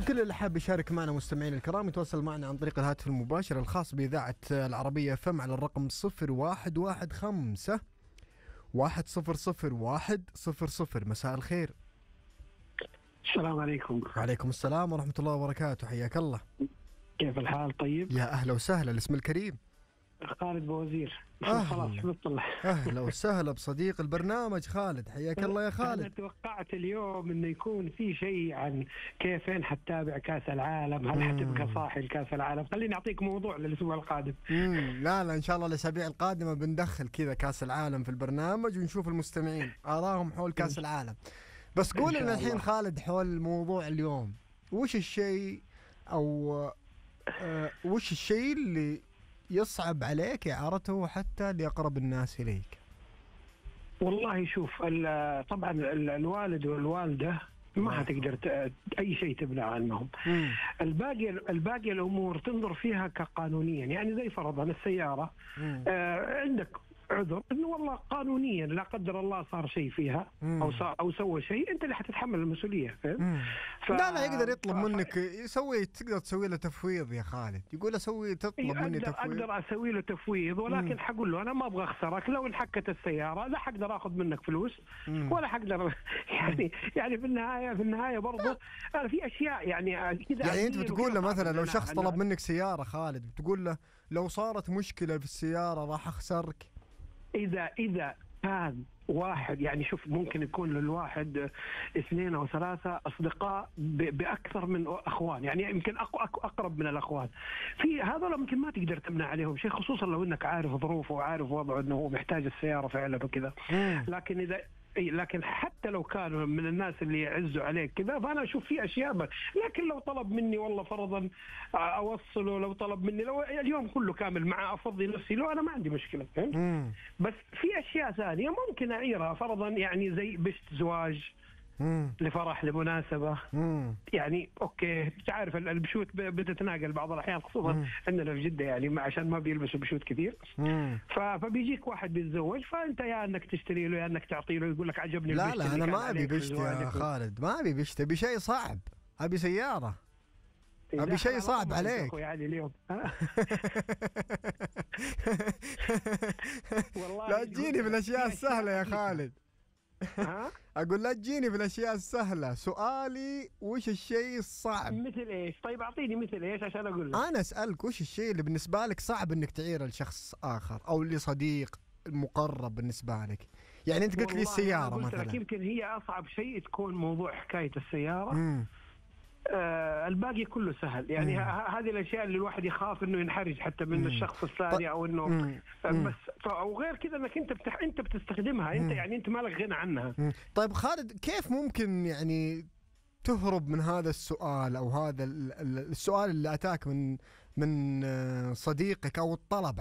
كل اللي حاب يشارك معنا مستمعين الكرام يتواصل معنا عن طريق الهاتف المباشر الخاص بإذاعة العربية FM على الرقم 0115 100100. مساء الخير. السلام عليكم. وعليكم السلام ورحمة الله وبركاته، حياك الله. كيف الحال؟ طيب. يا أهلا وسهلا، الاسم الكريم خالد بوزير. خلاص حفظت الله. أهلا وسهلا بصديق البرنامج خالد، حياك الله يا خالد. أنا توقعت اليوم إنه يكون في شيء عن كيفين حتتابع كأس العالم، هل حتبقى صاحي لكأس العالم؟ خليني أعطيك موضوع للأسبوع القادم. لا إن شاء الله الأسابيع القادمة بندخل كذا كأس العالم في البرنامج ونشوف المستمعين آراهم حول كأس العالم. بس قول لنا الحين خالد حول موضوع اليوم، وش الشيء وش الشيء اللي يصعب عليك إعارته حتى لأقرب الناس إليك؟ والله شوف، طبعا الوالد والوالدة ما هتقدر أي شيء تبنى عنهم. الباقي الأمور تنظر فيها كقانونيا، يعني زي فرضا السيارة عندك عذر انه والله قانونيا لا قدر الله صار شيء فيها او سوى شيء، انت اللي حتتحمل المسؤوليه. لا يقدر يطلب منك تقدر تسوي له تفويض يا خالد، يقول تطلب مني تفويض. اقدر اسوي له تفويض، ولكن حقول له انا ما ابغى اخسرك. لو انحكت السياره لا حقدر اخذ منك فلوس ولا حقدر يعني في النهايه برضه انا في اشياء يعني كذا. يعني انت بتقول له مثلا لو شخص طلب منك سياره خالد، بتقول له لو صارت مشكله في السياره راح اخسرك؟ إذا كان واحد، يعني شوف، ممكن يكون للواحد 2 أو 3 أصدقاء بأكثر من أخوان، يعني يمكن أقرب من الأخوان. في هذا ممكن ما تقدر تمنع عليهم شيء، خصوصا لو أنك عارف ظروفه وعارف وضعه أنه هو محتاج السيارة فعلا وكذا. لكن حتى لو كانوا من الناس اللي يعزوا عليك كذا، فأنا أشوف في أشياء لكن لو طلب مني والله فرضا أوصله، لو طلب مني لو اليوم كله كامل مع أفضي نفسي له، أنا ما عندي مشكلة. بس في أشياء ثانية ممكن أعيرها، فرضا يعني زي بشت زواج، لفرح، لمناسبة. يعني أوكي، تعرف البشوت بتتناقل بعض الأحيان، خصوصا عندنا في جدة يعني عشان ما بيلبسوا بشوت كثير. فبيجيك واحد بيتزوج، فأنت يا أنك تشتري له يا أنك تعطي له، يقول لك عجبني لا أنا ما أبي بشت يا خالد، ما أبي بشت، أبي شيء صعب، أبي سيارة، أبي شيء صعب عليك يعني اليوم. لا تجيني بالأشياء السهلة يا خالد. أقول لا تجيني بالأشياء السهلة، سؤالي وش الشيء الصعب؟ مثل إيش؟ طيب أعطيني مثل إيش عشان أقول لك. أنا أسألك وش الشيء اللي بالنسبة لك صعب إنك تعيره لشخص آخر أو لصديق مقرب بالنسبة لك؟ يعني أنت قلت لي السيارة مثلا، يمكن هي أصعب شيء تكون موضوع حكاية السيارة. الباقي كله سهل، يعني هذه الاشياء اللي الواحد يخاف انه ينحرج حتى من الشخص الثاني، او انه بس او غير كذا انك انت بتستخدمها، انت يعني انت ما لك غنى عنها. طيب خالد، كيف ممكن يعني تهرب من هذا السؤال او هذا السؤال اللي اتاك من صديقك او الطلب